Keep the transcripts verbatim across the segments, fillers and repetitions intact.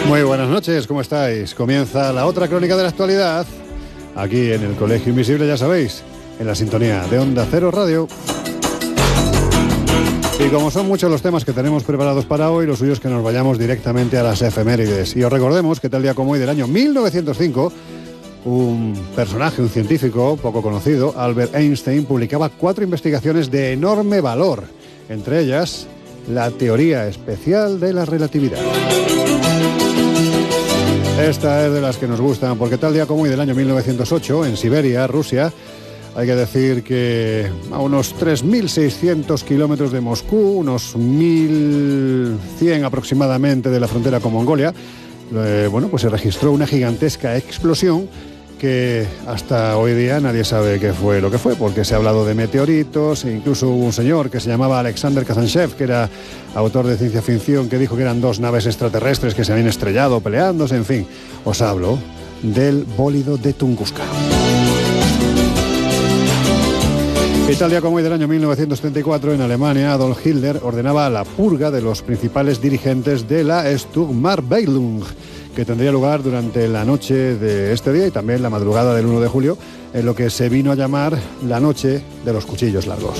Muy buenas noches, ¿cómo estáis? Comienza la otra crónica de la actualidad, aquí en el Colegio Invisible, ya sabéis, en la sintonía de Onda Cero Radio. Y como son muchos los temas que tenemos preparados para hoy, lo suyo es que nos vayamos directamente a las efemérides. Y os recordemos que tal día como hoy del año mil novecientos cinco, un personaje, un científico poco conocido, Albert Einstein, publicaba cuatro investigaciones de enorme valor, entre ellas la teoría especial de la relatividad. Esta es de las que nos gustan, porque tal día como hoy del año mil novecientos ocho, en Siberia, Rusia, hay que decir que a unos tres mil seiscientos kilómetros de Moscú, unos mil cien aproximadamente de la frontera con Mongolia, eh, bueno, pues se registró una gigantesca explosión que hasta hoy día nadie sabe qué fue lo que fue, porque se ha hablado de meteoritos, e incluso hubo un señor que se llamaba Alexander Kazanchev, que era autor de ciencia ficción, que dijo que eran dos naves extraterrestres que se habían estrellado peleándose. En fin, os hablo del bólido de Tunguska. Y tal día como hoy del año mil novecientos treinta y cuatro, en Alemania, Adolf Hitler ordenaba la purga de los principales dirigentes de la Sturmabteilung, que tendría lugar durante la noche de este día y también la madrugada del uno de julio, en lo que se vino a llamar la noche de los cuchillos largos.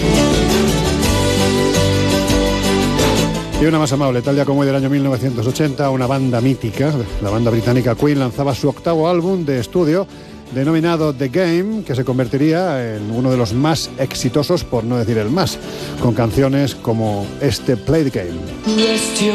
Y una más amable, tal día como hoy del año mil novecientos ochenta, una banda mítica, la banda británica Queen, lanzaba su octavo álbum de estudio, denominado The Game, que se convertiría en uno de los más exitosos, por no decir el más, con canciones como este Play the Game.